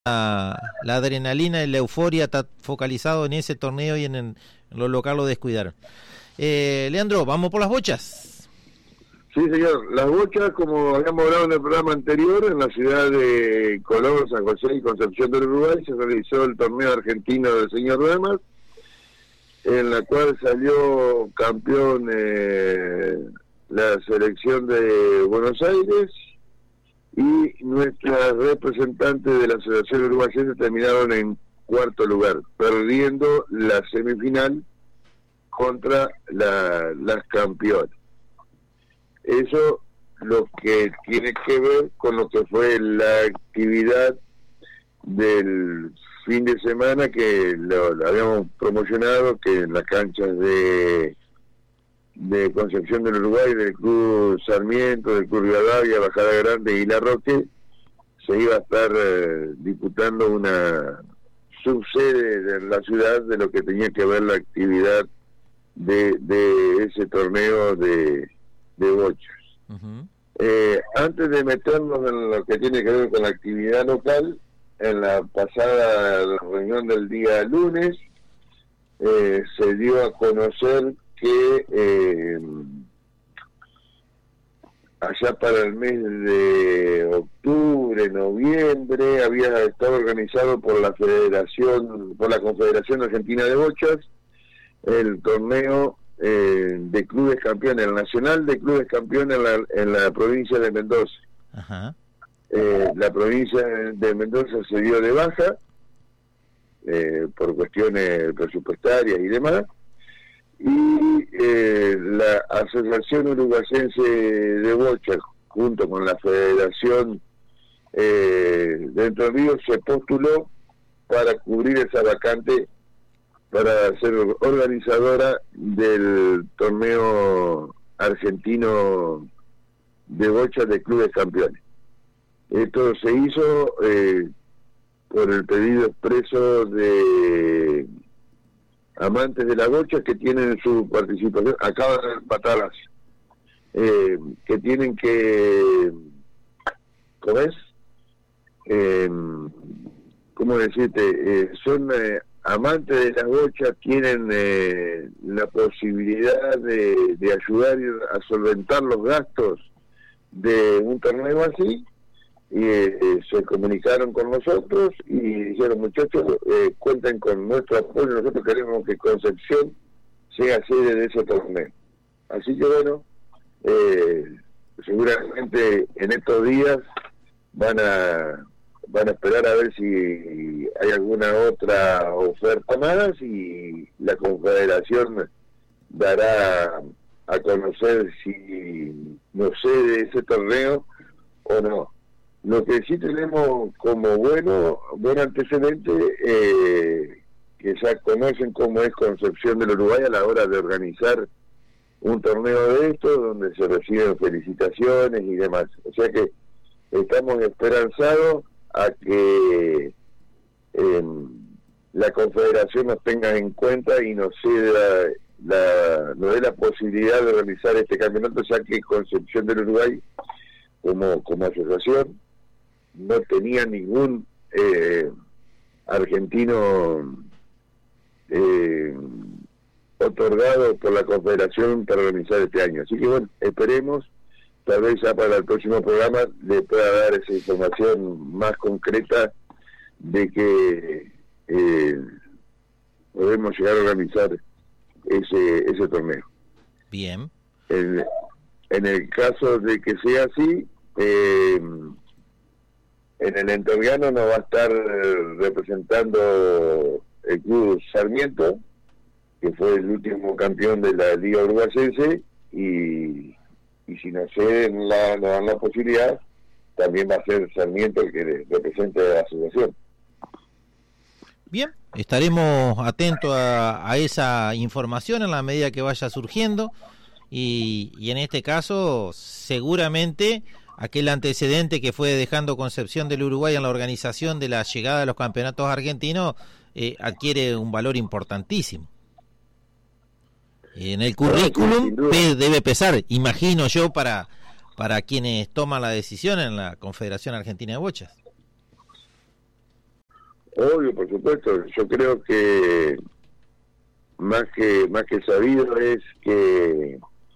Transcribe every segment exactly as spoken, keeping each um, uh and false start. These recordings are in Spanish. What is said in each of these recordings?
la, la adrenalina y la euforia está focalizado en ese torneo y en, el, en lo local lo descuidaron. Eh, Leandro, vamos por las bochas. Sí, señor. Las bochas, como habíamos hablado en el programa anterior, en la ciudad de Colón, San José y Concepción del Uruguay, se realizó el torneo argentino del señor Damas, en la cual salió campeón eh, la selección de Buenos Aires, y nuestras representantes de la Asociación Uruguayense terminaron en cuarto lugar, perdiendo la semifinal contra la, las campeonas. Eso lo que tiene que ver con lo que fue la actividad del fin de semana, que lo, lo habíamos promocionado, que en las canchas de de Concepción del Uruguay, del Club Sarmiento, del Club Rivadavia, Bajada Grande y La Roque, se iba a estar eh, disputando una subsede de la ciudad de lo que tenía que ver la actividad de, de ese torneo de, de bochas. Uh-huh. Eh, antes de meternos en lo que tiene que ver con la actividad local, en la pasada reunión del día lunes, eh, se dio a conocer que eh, allá para el mes de octubre, noviembre, había estado organizado por la Federación, por la Confederación Argentina de Bochas, el torneo eh, de clubes campeones, el nacional de clubes campeones en la, en la provincia de Mendoza. Ajá. Eh, la provincia de Mendoza se dio de baja eh, por cuestiones presupuestarias y demás, y eh, la Asociación Uruguayense de Bochas, junto con la Federación eh, de Entre Ríos, se postuló para cubrir esa vacante, para ser organizadora del torneo argentino de bochas de clubes campeones. Esto se hizo eh, por el pedido expreso de amantes de la bocha que tienen su participación, acaban de empatarlas, eh, que tienen que, ¿cómo es? Eh, ¿Cómo decirte? Eh, son eh, amantes de las bochas, tienen eh, la posibilidad de, de ayudar a solventar los gastos de un torneo así, y eh, se comunicaron con nosotros y dijeron: muchachos, eh, cuenten con nuestro apoyo, nosotros queremos que Concepción sea sede de ese torneo. Así que bueno, eh, seguramente en estos días van a van a esperar a ver si hay alguna otra oferta más, y la Confederación dará a conocer si nos cede ese torneo o no. Lo que sí tenemos como bueno buen antecedente, eh, que ya conocen cómo es Concepción del Uruguay a la hora de organizar un torneo de estos, donde se reciben felicitaciones y demás. O sea que estamos esperanzados a que eh, la Confederación nos tenga en cuenta y nos ceda la, nos dé la posibilidad de realizar este campeonato, ya que Concepción del Uruguay, como, como asociación, no tenía ningún eh, argentino eh, otorgado por la Confederación para organizar este año. Así que bueno, esperemos, tal vez ya para el próximo programa le pueda dar esa información más concreta de que eh, podemos llegar a organizar ese ese torneo. Bien. En, en el caso de que sea así, eh, en el entorgano nos va a estar representando el Club Sarmiento, que fue el último campeón de la Liga Uruguayense, y, y si nos ceden la, nos dan la posibilidad, también va a ser Sarmiento el que represente a la asociación. Bien, estaremos atentos a, a esa información en la medida que vaya surgiendo, y, y en este caso seguramente aquel antecedente que fue dejando Concepción del Uruguay en la organización de la llegada de los campeonatos argentinos eh, adquiere un valor importantísimo. En el currículum debe pesar, imagino yo, para, para quienes toman la decisión en la Confederación Argentina de Bochas. Obvio, por supuesto. Yo creo que más que más que sabido es que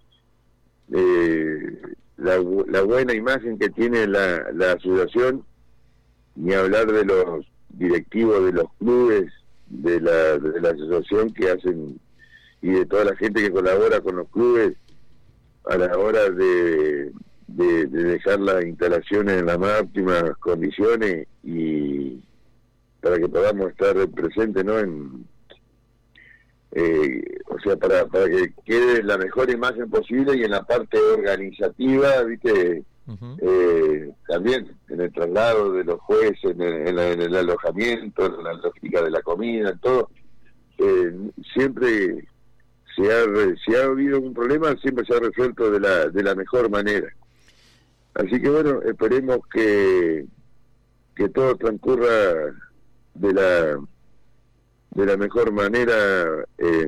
eh, la, la buena imagen que tiene la, la asociación, ni hablar de los directivos de los clubes de la, de la asociación que hacen, y de toda la gente que colabora con los clubes a la hora de, de, de dejar las instalaciones en las más óptimas condiciones y para que podamos estar presentes, ¿no? En, eh, o sea, para, para que quede la mejor imagen posible, y en la parte organizativa, ¿viste? Uh-huh. eh, también en el traslado de los jueces, en el, en la, en el alojamiento, en la logística de la comida, en todo, eh, siempre se ha, si ha habido un problema, siempre se ha resuelto de la, de la mejor manera. Así que bueno, esperemos que, que todo transcurra de la de la mejor manera, eh,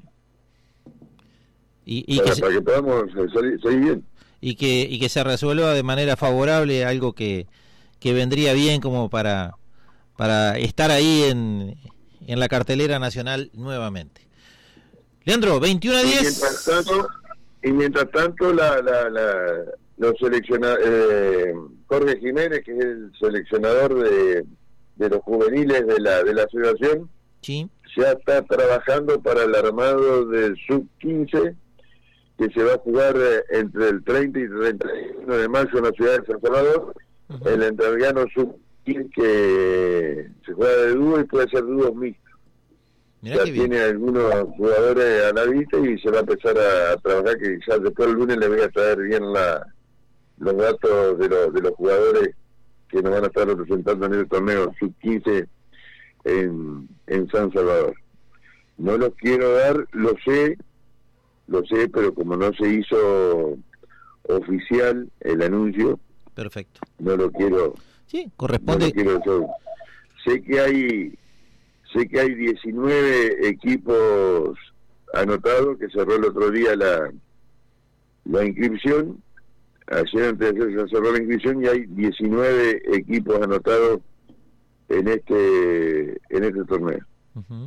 y, y para, que se, para que podamos salir, salir bien. Y que, y que se resuelva de manera favorable, algo que, que vendría bien como para, para estar ahí en, en la cartelera nacional nuevamente. Leandro, veintiuno a diez. Y mientras tanto, y mientras tanto la, la, la, los selecciona, eh, Jorge Jiménez, que es el seleccionador de, de los juveniles de la, de la asociación, sí, ya está trabajando para el armado del sub quince, que se va a jugar eh, entre el treinta y treinta y uno de mayo en la ciudad de San Salvador. Uh-huh. El entrerriano sub quince, que se juega de dúo y puede ser dúo mixto. Ya tiene algunos jugadores a la vista y se va a empezar a, a trabajar, que ya después el lunes le voy a traer bien la, los datos de, los de los jugadores que nos van a estar representando en el torneo sub quince en, en San Salvador. No los quiero dar, lo sé, lo sé, pero como no se hizo oficial el anuncio, perfecto, no lo quiero. Sí, corresponde. No lo quiero. Sé que hay, sé que hay diecinueve equipos anotados, que cerró el otro día la la inscripción. Ayer antes de hacer se cerró la inscripción y hay diecinueve equipos anotados en este en este torneo. Uh-huh.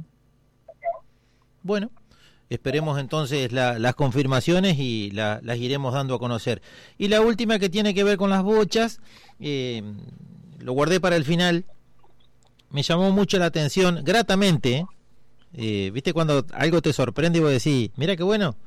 Bueno, esperemos entonces la, las confirmaciones y la, las iremos dando a conocer. Y la última, que tiene que ver con las bochas, eh, lo guardé para el final. Me llamó mucho la atención, gratamente, ¿eh? Eh, ¿viste cuando algo te sorprende y vos decís, mira qué bueno?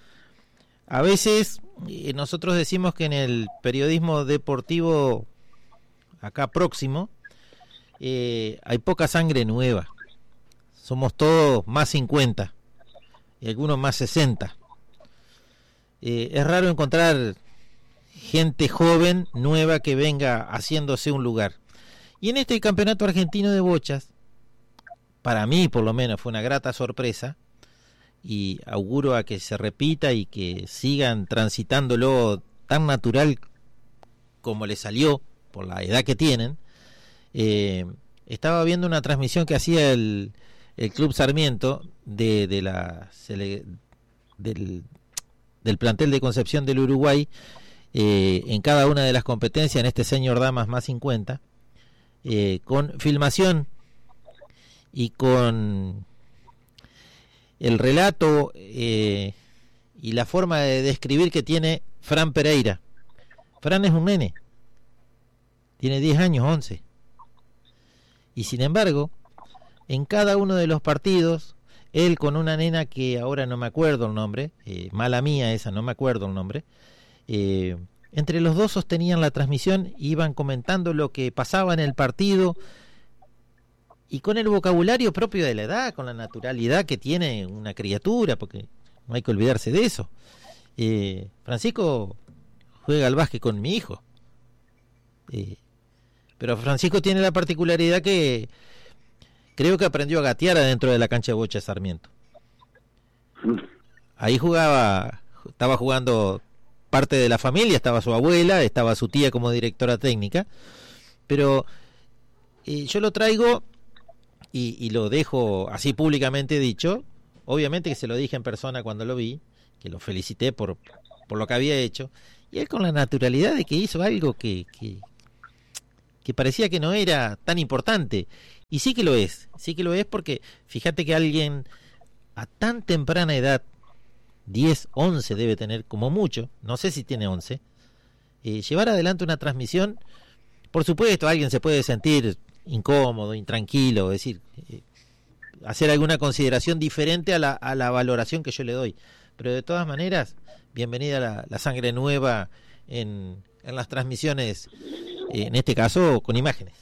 A veces eh, nosotros decimos que en el periodismo deportivo acá próximo eh, hay poca sangre nueva. Somos todos más cincuenta y algunos más sesenta. Eh, es raro encontrar gente joven, nueva, que venga haciéndose un lugar. Y en este campeonato argentino de bochas, para mí por lo menos fue una grata sorpresa, y auguro a que se repita y que sigan transitándolo tan natural como le salió por la edad que tienen. Eh, estaba viendo una transmisión que hacía el el Club Sarmiento de, de la del, del plantel de Concepción del Uruguay, eh, en cada una de las competencias, en este Senior Damas más cincuenta, eh, con filmación y con el relato eh, y la forma de describir que tiene Fran Pereira. Fran es un nene, tiene diez años, once, y sin embargo en cada uno de los partidos, él con una nena que ahora no me acuerdo el nombre, eh, mala mía esa, no me acuerdo el nombre, eh, entre los dos sostenían la transmisión, iban comentando lo que pasaba en el partido, y con el vocabulario propio de la edad, con la naturalidad que tiene una criatura, porque no hay que olvidarse de eso. Eh, Francisco juega al básquet con mi hijo, eh, pero Francisco tiene la particularidad que creo que aprendió a gatear adentro de la cancha de bocha de Sarmiento. Ahí jugaba, estaba jugando parte de la familia, estaba su abuela, estaba su tía como directora técnica, pero eh, yo lo traigo y, y lo dejo así públicamente dicho. Obviamente que se lo dije en persona cuando lo vi, que lo felicité por, por lo que había hecho, y él con la naturalidad de que hizo algo que, que, que parecía que no era tan importante. y sí que lo es, sí que lo es porque fíjate que alguien a tan temprana edad, diez, once debe tener como mucho, no sé si tiene once, eh, llevar adelante una transmisión, por supuesto alguien se puede sentir incómodo, intranquilo, es decir, eh, hacer alguna consideración diferente a la, a la valoración que yo le doy, pero de todas maneras, bienvenida la, la sangre nueva en, en las transmisiones, eh, en este caso con imágenes.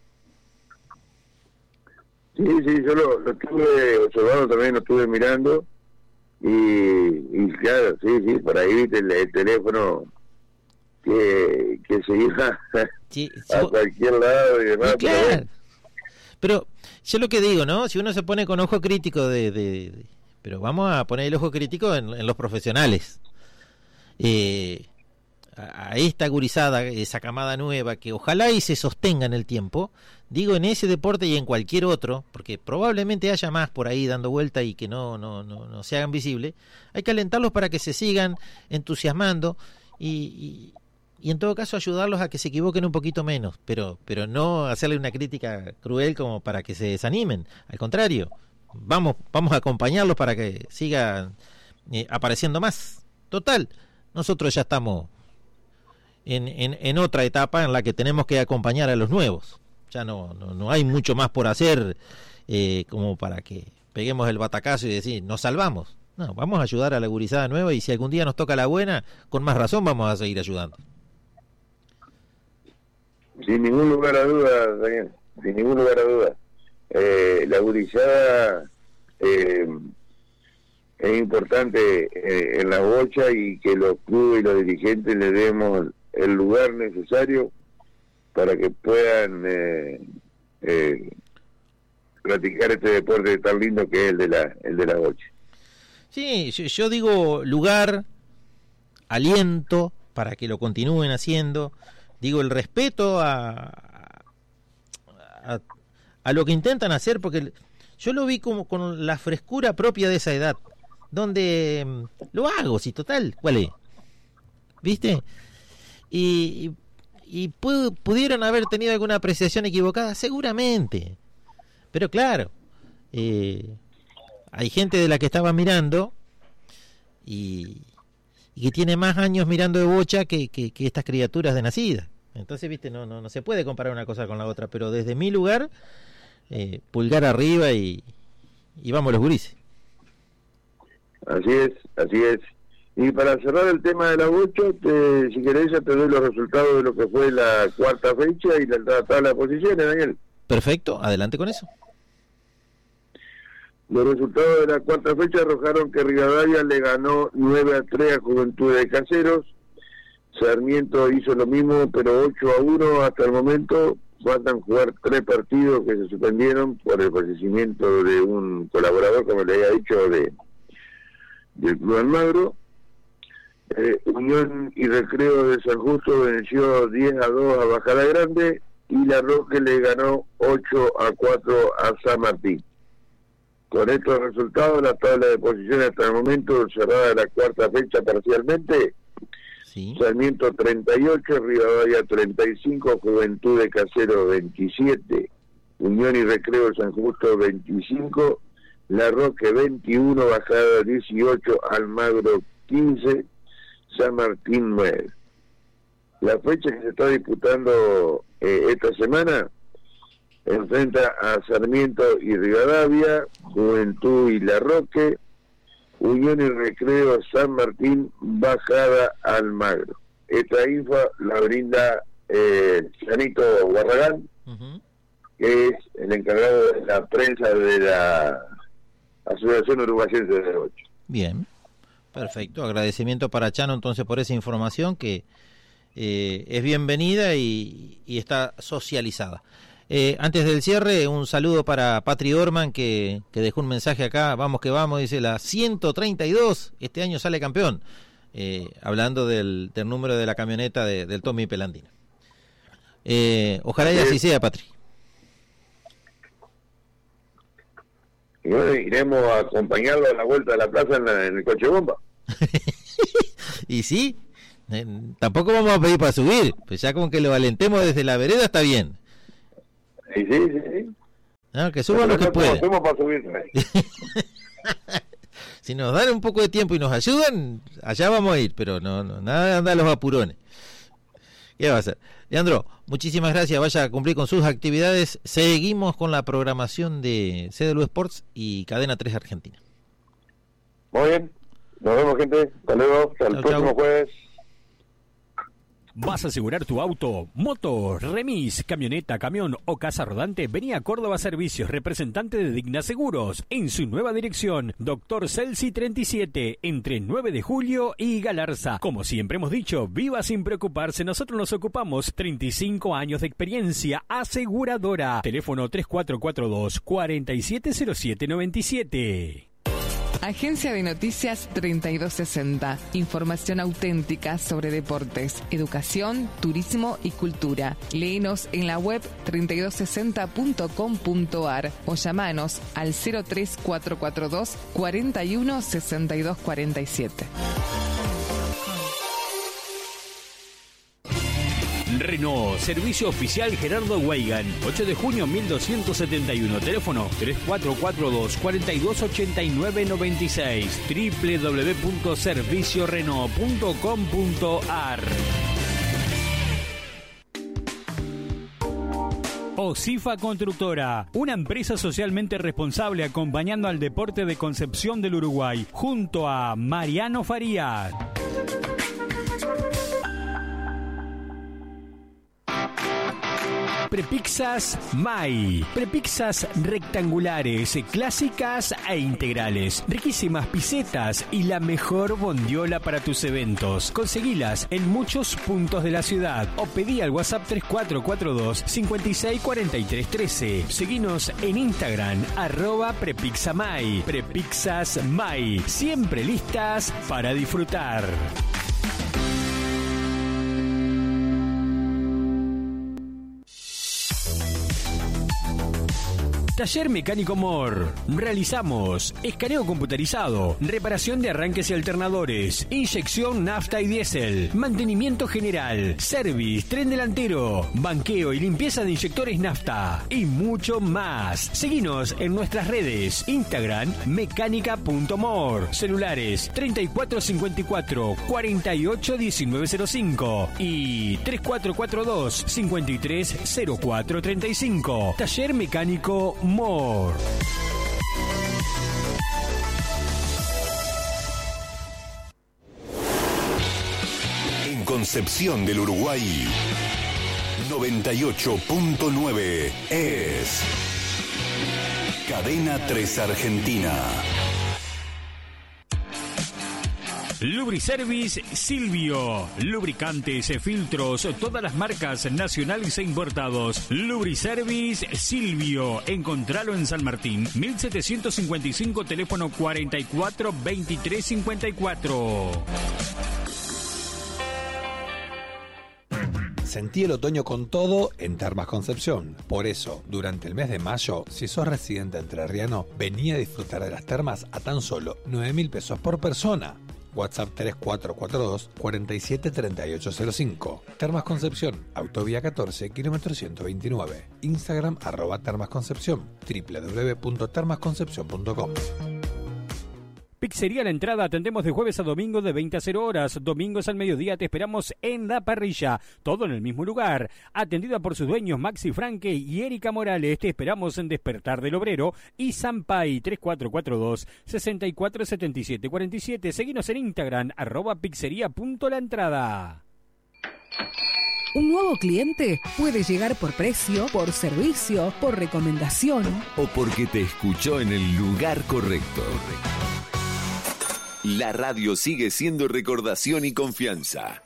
Sí, sí, yo lo, lo estuve observando también, lo estuve mirando, y, y claro, sí, sí, por ahí viste el, el teléfono que, que se iba sí, a so, cualquier lado y demás. Y claro, pero, pero yo lo que digo, ¿no? Si uno se pone con ojo crítico de... de, de pero vamos a poner el ojo crítico en, en los profesionales. Eh, a, a esta gurizada, esa camada nueva, que ojalá y se sostenga en el tiempo, digo en ese deporte y en cualquier otro, porque probablemente haya más por ahí dando vuelta y que no, no, no, no se hagan visibles, hay que alentarlos para que se sigan entusiasmando y, y, y en todo caso ayudarlos a que se equivoquen un poquito menos, pero, pero no hacerle una crítica cruel como para que se desanimen, al contrario, vamos, vamos a acompañarlos para que sigan eh, apareciendo más. Total, nosotros ya estamos en, en, en otra etapa en la que tenemos que acompañar a los nuevos. Ya no, no, no hay mucho más por hacer eh, como para que peguemos el batacazo y decir, nos salvamos. No, vamos a ayudar a la gurizada nueva y si algún día nos toca la buena, con más razón vamos a seguir ayudando. Sin ningún lugar a duda, Daniel, sin ningún lugar a duda. Eh, la gurizada eh, es importante eh, en la bocha y que los clubes y los dirigentes le demos el lugar necesario para que puedan eh, eh, practicar este deporte tan lindo que es el de la el de la bocha. Sí, yo, yo digo lugar, aliento para que lo continúen haciendo, digo el respeto a, a, a lo que intentan hacer, porque yo lo vi como con la frescura propia de esa edad, donde lo hago, si total, ¿cuál es? ¿Viste? Y, y, y pu- pudieron haber tenido alguna apreciación equivocada, seguramente, pero claro, eh, hay gente de la que estaba mirando y, y que tiene más años mirando de bocha que, que, que estas criaturas de nacida. Entonces, viste, no, no, no se puede comparar una cosa con la otra, pero desde mi lugar, eh, pulgar arriba y, y vamos los gurises. Así es, así es. Y para cerrar el tema de la bocha, te, si querés ya te doy los resultados de lo que fue la cuarta fecha y la tabla de posiciones, Daniel. Perfecto, adelante con eso. Los resultados de la cuarta fecha arrojaron que Rivadavia le ganó nueve a tres a Juventud de Caseros. Sarmiento hizo lo mismo, pero ocho a uno hasta el momento. Faltan jugar tres partidos que se suspendieron por el fallecimiento de un colaborador, como le había dicho, de del Club Almagro. Eh, Unión y Recreo de San Justo venció diez a dos a Bajada Grande y La Roque le ganó ocho a cuatro a San Martín. Con estos resultados, la tabla de posiciones hasta el momento, cerrada la cuarta fecha parcialmente, sí. Sarmiento treinta y ocho, Rivadavia treinta y cinco, Juventud de Caseros veintisiete, Unión y Recreo de San Justo veinticinco, La Roque veintiuno, Bajada dieciocho, Almagro quince, San Martín nueve. La fecha que se está disputando eh, esta semana enfrenta a Sarmiento y Rivadavia, Juventud y La Roque, Unión y Recreo San Martín, Bajada Almagro. Esta info la brinda eh, Janito Barragán, uh-huh. que es el encargado de la prensa de la Asociación Uruguayense de Bocha. Bien, perfecto. Agradecimiento para Chano entonces por esa información que eh, es bienvenida y, y está socializada. Eh, antes del cierre, un saludo para Patri Orman que, que dejó un mensaje acá, vamos que vamos, dice la ciento treinta y dos, este año sale campeón, eh, hablando del, del número de la camioneta de, del Tommy Pelandino. Eh, ojalá y así sea, Patri. Y bueno, iremos a acompañarlo a la vuelta de la plaza en, la, en el coche bomba. Y sí, eh, tampoco vamos a pedir para subir, pues ya con que lo alentemos desde la vereda está bien. Sí, sí, sí. No, que suban lo que pueden. Para subir. Si nos dan un poco de tiempo y nos ayudan, allá vamos a ir, pero no, no nada de andar a los apurones. ¿Qué va a hacer? Leandro, muchísimas gracias, vaya a cumplir con sus actividades. Seguimos con la programación de C D L U Sports y Cadena tres Argentina. Muy bien, nos vemos, gente. Hasta luego, hasta el chau, próximo chau. jueves. ¿Vas a asegurar tu auto, moto, remis, camioneta, camión o casa rodante? Vení a Córdoba Servicios, representante de Digna Seguros, en su nueva dirección, Doctor Celsi treinta y siete, entre nueve de julio y Galarza. Como siempre hemos dicho, viva sin preocuparse, nosotros nos ocupamos. treinta y cinco años de experiencia aseguradora. Teléfono tres cuatro cuatro dos, cuatro siete cero siete nueve siete. Agencia de Noticias treinta y dos sesenta. Información auténtica sobre deportes, educación, turismo y cultura. Léenos en la web treinta y dos sesenta punto com punto ar o llamanos al cero tres cuatro cuatro dos, cuatro uno, seis dos cuatro siete. Renault, servicio oficial Gerardo Weigan, ocho de junio mil doscientos setenta y uno, teléfono tres cuatro cuatro dos, cuatro dos ocho nueve nueve seis, doble u doble u doble u punto servicio renault punto com punto ar. Osifa Constructora, una empresa socialmente responsable acompañando al deporte de Concepción del Uruguay, junto a Mariano Farías. Prepizzas Mai. Prepizzas rectangulares, clásicas e integrales. Riquísimas pisetas y la mejor bondiola para tus eventos. Conseguilas en muchos puntos de la ciudad o pedí al WhatsApp tres cuatro cuatro dos, cinco seis cuatro tres uno tres. Seguinos en Instagram, arroba Prepizzamai. Prepizzas Mai. Siempre listas para disfrutar. Taller Mecánico Mor. Realizamos escaneo computarizado, reparación de arranques y alternadores, inyección nafta y diésel, mantenimiento general, service, tren delantero, banqueo y limpieza de inyectores nafta y mucho más. Seguinos en nuestras redes, Instagram mecánica punto mor, celulares treinta y cuatro cincuenta y cuatro, cuarenta y ocho diecinueve cero cinco y tres cuatro cuatro dos, cincuenta y tres cero cuatro treinta y cinco. Taller Mecánico Mor. En Concepción del Uruguay, noventa y ocho punto nueve es Cadena tres Argentina. Lubriservice Silvio. Lubricantes, filtros, todas las marcas nacionales e importados. Lubriservice Silvio. Encontralo en San Martín, mil setecientos cincuenta y cinco, teléfono cuarenta y cuatro veintitrés cincuenta y cuatro. Sentí el otoño con todo en Termas Concepción. Por eso, durante el mes de mayo, si sos residente entrerriano, vení a disfrutar de las termas a tan solo nueve mil pesos por persona. WhatsApp tres cuatro cuatro dos, cuatro siete tres ocho cero cinco. Termas Concepción, Autovía catorce, kilómetro ciento veintinueve. Instagram, arroba Termas Concepción, doble u doble u doble u punto termas concepción punto com. Pizzería La Entrada, atendemos de jueves a domingo de veinte a cero horas. Domingos al mediodía te esperamos en La Parrilla, todo en el mismo lugar. Atendida por sus dueños Maxi Franque y Erika Morales, te esperamos en Despertar del Obrero y Sampay, tres cuatro cuatro dos, sesenta y cuatro setenta y siete cuarenta y siete. Seguinos en Instagram, arroba pizzería punto la entrada. Un nuevo cliente puede llegar por precio, por servicio, por recomendación o porque te escuchó en el lugar correcto. La radio sigue siendo recordación y confianza.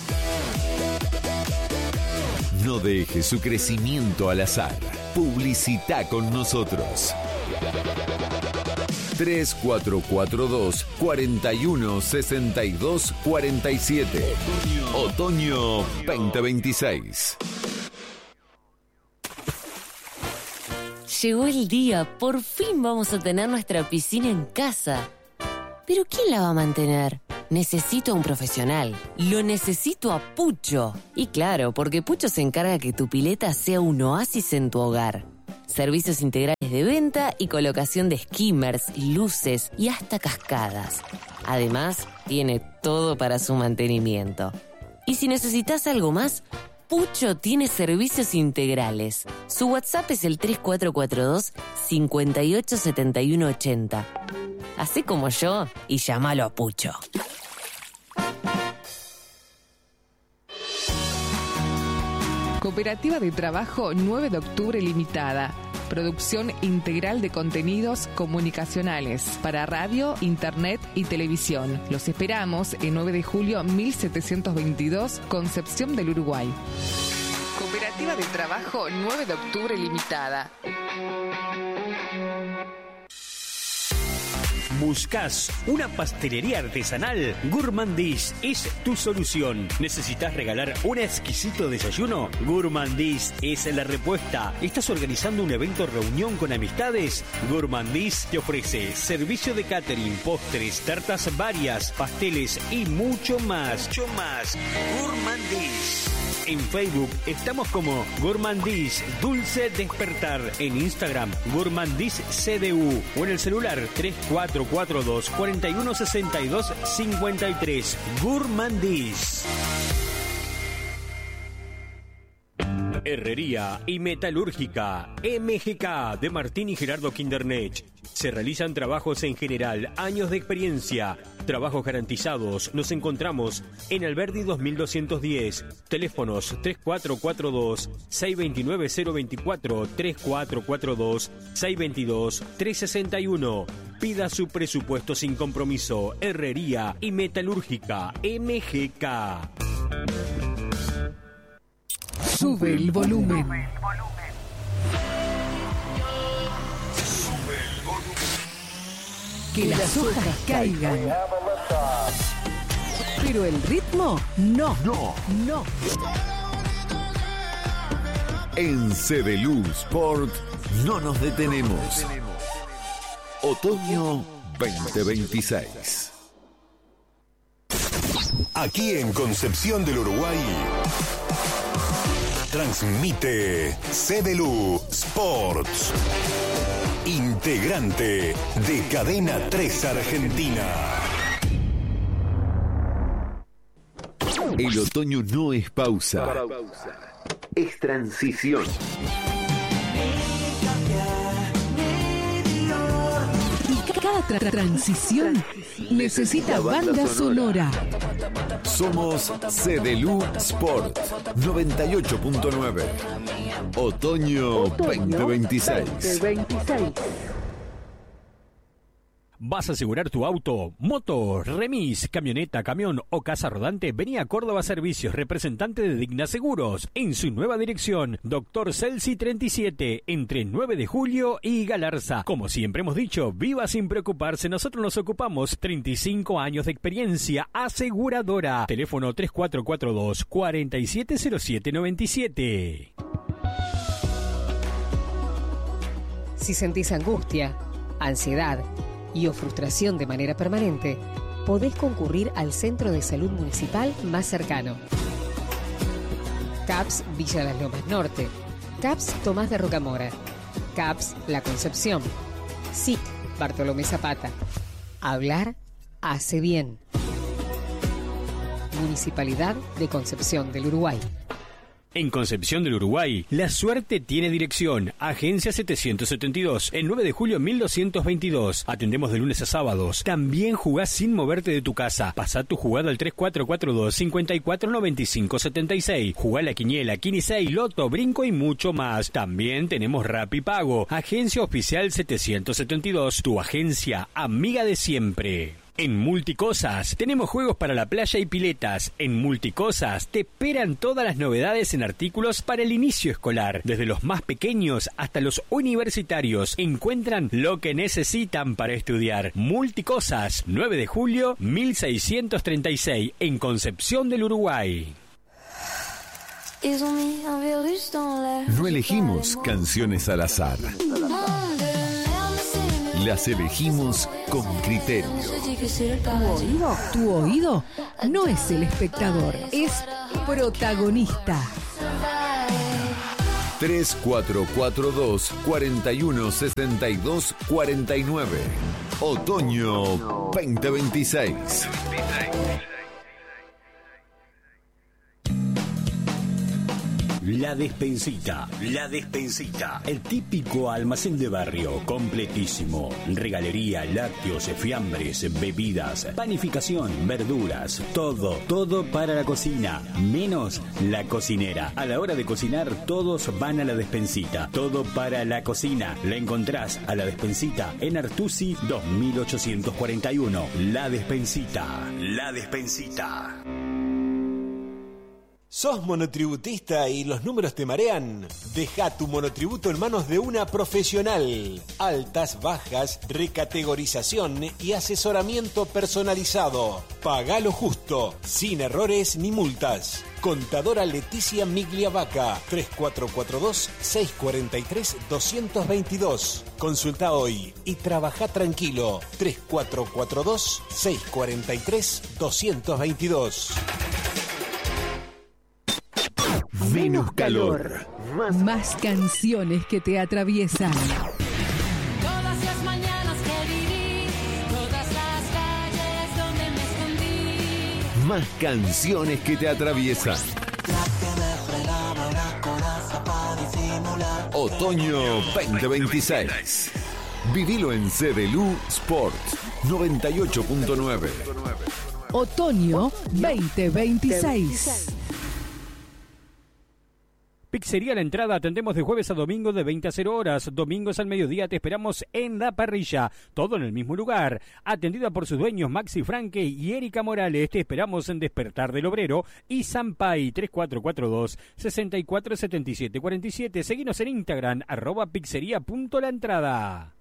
No deje su crecimiento al azar. Publicita con nosotros. tres cuatro cuatro dos, cuatro uno, seis dos cuatro siete. Otoño veinte veintiséis. Llegó el día. Por fin vamos a tener nuestra piscina en casa. ¿Pero quién la va a mantener? Necesito a un profesional. Lo necesito a Pucho. Y claro, porque Pucho se encarga que tu pileta sea un oasis en tu hogar. Servicios integrales de venta y colocación de skimmers, luces y hasta cascadas. Además, tiene todo para su mantenimiento. Y si necesitas algo más, Pucho tiene servicios integrales. Su WhatsApp es el tres cuatro cuatro dos, cinco ocho siete uno ocho cero. Hacé como yo y llámalo a Pucho. Cooperativa de Trabajo nueve de octubre Limitada. Producción integral de contenidos comunicacionales para radio, internet y televisión. Los esperamos en nueve de julio mil setecientos veintidós, Concepción del Uruguay. Cooperativa de Trabajo nueve de octubre Limitada. ¿Buscas una pastelería artesanal? Gourmandis es tu solución. ¿Necesitas regalar un exquisito desayuno? Gourmandis es la respuesta. ¿Estás organizando un evento reunión con amistades? Gourmandis te ofrece servicio de catering, postres, tartas varias, pasteles y mucho más. Mucho más. Gourmandis. En Facebook estamos como Gourmandis Dulce Despertar. En Instagram, Gourmandis C D U. O en el celular tres cuatro cuatro dos, cuatro uno seis dos, cinco tres. Gourmandis. Herrería y Metalúrgica M G K de Martín y Gerardo Kindernech. Se realizan trabajos en general, años de experiencia, trabajos garantizados. Nos encontramos en Alberdi dos mil doscientos diez. Teléfonos tres cuatro cuatro dos, seis dos nueve cero dos cuatro, tres cuatro cuatro dos, seis dos dos, tres seis uno. Pida su presupuesto sin compromiso. Herrería y Metalúrgica M G K. Sube el volumen. Que las hojas caigan. Pero el ritmo, no. No. No. En Cebelú Sport no nos detenemos. Otoño veinte veintiséis. Aquí en Concepción del Uruguay transmite Cebelú Sports, integrante de Cadena tres Argentina. El otoño no es pausa, es transición. Y cada tra- transición necesita banda sonora. Somos Cebelú Sport noventa y ocho punto nueve. Otoño, veinte veintiséis. ¿Vas a asegurar tu auto, moto, remis, camioneta, camión o casa rodante? Vení a Córdoba Servicios, representante de Digna Seguros, en su nueva dirección, Doctor Celsi treinta y siete, entre nueve de julio y Galarza. Como siempre hemos dicho, viva sin preocuparse, nosotros nos ocupamos. treinta y cinco años de experiencia aseguradora. Teléfono tres cuatro cuatro dos, cuatro siete cero siete nueve siete. Si sentís angustia, ansiedad y o frustración de manera permanente, podés concurrir al Centro de Salud Municipal más cercano. C A P S Villa Las Lomas Norte, C A P S Tomás de Rocamora, C A P S La Concepción, S I C Bartolomé Zapata. Hablar hace bien. Municipalidad de Concepción del Uruguay. En Concepción del Uruguay, la suerte tiene dirección. Agencia setecientos setenta y dos, el nueve de julio mil doscientos veintidós. Atendemos de lunes a sábados. También jugás sin moverte de tu casa. Pasá tu jugada al tres cuatro cuatro dos, cinco cuatro nueve cinco siete seis. Jugá la quiniela, quince, loto, brinco y mucho más. También tenemos Rapipago. Agencia oficial setecientos setenta y dos, tu agencia amiga de siempre. En Multicosas tenemos juegos para la playa y piletas. En Multicosas te esperan todas las novedades en artículos para el inicio escolar. Desde los más pequeños hasta los universitarios encuentran lo que necesitan para estudiar. Multicosas, nueve de julio mil seiscientos treinta y seis, en Concepción del Uruguay. No elegimos canciones al azar. Las elegimos con criterio. ¿Tu oído? Tu oído no es el espectador, es protagonista. tres cuatro cuatro dos, cuatro uno seis dos cuatro nueve. Otoño veinte veintiséis. La Despensita, La Despensita, el típico almacén de barrio, completísimo. Regalería, lácteos, fiambres, bebidas, panificación, verduras, todo, todo para la cocina, menos la cocinera. A la hora de cocinar, todos van a La Despensita, todo para la cocina. La encontrás a La Despensita en Artusi dos mil ochocientos cuarenta y uno. La Despensita, La Despensita. ¿Sos monotributista y los números te marean? Deja tu monotributo en manos de una profesional. Altas, bajas, recategorización y asesoramiento personalizado. Pagá lo justo, sin errores ni multas. Contadora Leticia Migliavaca, tres cuatro cuatro dos, seis cuatro tres, dos dos dos. Consulta hoy y trabajá tranquilo. tres cuatro cuatro dos, seis cuatro tres, dos dos dos. Menos calor. Más, Más canciones que te atraviesan. Todas las mañanas que viví, todas las calles donde me escondí. Más canciones que te atraviesan. Otoño veinte veintiséis. Vivilo en Cedelu Sport noventa y ocho punto nueve. Otoño veinte veintiséis. Pizzería La Entrada, atendemos de jueves a domingo de veinte a cero horas. Domingos al mediodía te esperamos en la parrilla. Todo en el mismo lugar. Atendida por sus dueños Maxi Franque y Erika Morales. Te esperamos en Despertar del Obrero y Sampay tres cuatro cuatro dos, seis cuatro siete siete cuatro siete. Seguinos en Instagram, arroba pizzería punto la entrada.